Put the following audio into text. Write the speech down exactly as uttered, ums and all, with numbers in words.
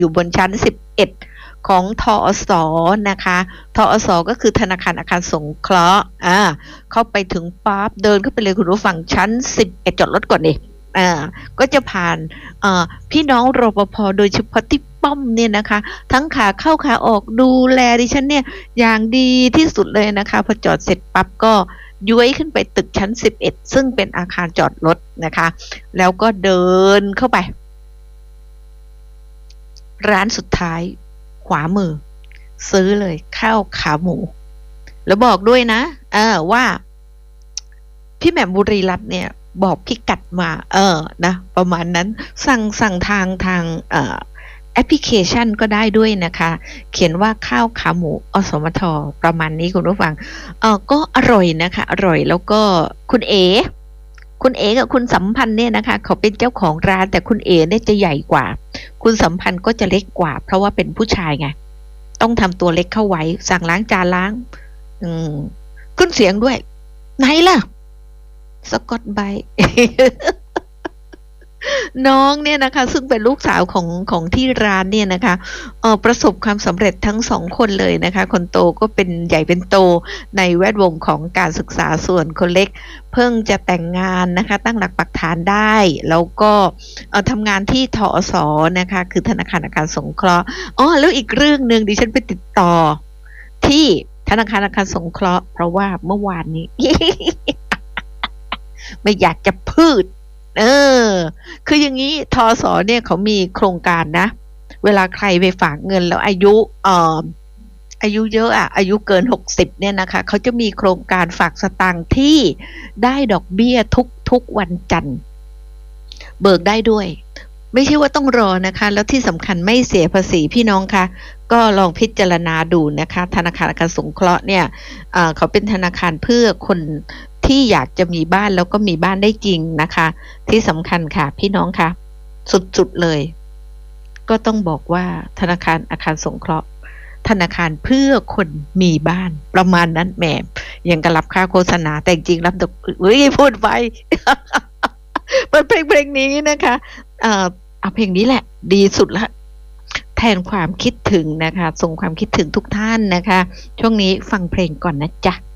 อยู่บนชั้นสิบเอ็ดของทอสนะคะทอสก็คือธนาคารอาคารสงเคราะห์อ่าเข้าไปถึงปั๊บเดินเข้าไปเลยคุณผู้ฟังชั้นสิบเอ็ดจอดรถก่อนดิอ่าก็จะผ่านอ่าพี่น้องรปภโดยเฉพาะที่ป้อมเนี่ยนะคะทั้งขาเข้าขาออกดูแลดิฉันเนี่ยอย่างดีที่สุดเลยนะคะพอจอดเสร็จปั๊บก็ย้วยขึ้นไปตึกชั้นสิบเอ็ดซึ่งเป็นอาคารจอดรถนะคะแล้วก็เดินเข้าไปร้านสุดท้ายขวามือซื้อเลยข้าวขาหมูแล้วบอกด้วยนะเออว่าพี่แหม่มบุรีรัตน์เนี่ยบอกพิกัดมาเออนะประมาณนั้นสั่งสั่งทางทางเอ่อแอปพลิเคชันก็ได้ด้วยนะคะเขียนว่าข้าวขาหมูอสมทประมาณนี้คุณผู้ฟังเออก็อร่อยนะคะอร่อยแล้วก็คุณเอคุณเอกับคุณสัมพันธ์เนี่ยนะคะเขาเป็นเจ้าของร้านแต่คุณเอเนี่ยจะใหญ่กว่าคุณสัมพันธ์ก็จะเล็กกว่าเพราะว่าเป็นผู้ชายไงต้องทำตัวเล็กเข้าไว้สั่งล้างจานล้างอืมขึ้นเสียงด้วยไหนล่ะสกอตไบรท์ น้องเนี่ยนะคะซึ่งเป็นลูกสาวของของที่ร้านเนี่ยนะคะเออประสบความสำเร็จทั้งสองคนเลยนะคะคนโตก็เป็นใหญ่เป็นโตในแวดวงของการศึกษาส่วนคนเล็กเพิ่งจะแต่งงานนะคะตั้งหลักปักฐานได้แล้วก็เออทำงานที่ทอสนะคะคือธนาคารอาคารสงเคราะห์อ๋อแล้วอีกเรื่องหนึ่งดิฉันไปติดต่อที่ธนาคารอาคารสงเคราะห์เพราะว่าเมื่อวานนี้ ไม่อยากจะพูดเออคืออย่างนี้ทอสเนี่ยเขามีโครงการนะเวลาใครไปฝากเงินแล้วอายุเอ่ออายุเยอะอะอายุเกินหกสิบเนี่ยนะคะเขาจะมีโครงการฝากสตางค์ที่ได้ดอกเบี้ยทุกทุกวันจันทร์เบิกได้ด้วยไม่ใช่ว่าต้องรอนะคะแล้วที่สำคัญไม่เสียภาษีพี่น้องคะก็ลองพิจารณาดูนะคะธนาคารอาคารสงเคราะห์เนี่ยเอ่อเขาเป็นธนาคารเพื่อคนที่อยากจะมีบ้านแล้วก็มีบ้านได้จริงนะคะที่สำคัญค่ะพี่น้องคะสุดๆเลยก็ต้องบอกว่าธนาคารอาคารสงเคราะห์ธนาคารเพื่อคนมีบ้านประมาณนั้นแหมยังกระรับค่าโฆษณาแต่จริงรับดอกเฮ้ยพูดไป เปิดเพลงเพลงนี้นะคะเอ่อเอาเพลงนี้แหละดีสุดละแทนความคิดถึงนะคะส่งความคิดถึงทุกท่านนะคะช่วงนี้ฟังเพลงก่อนนะจ๊ะ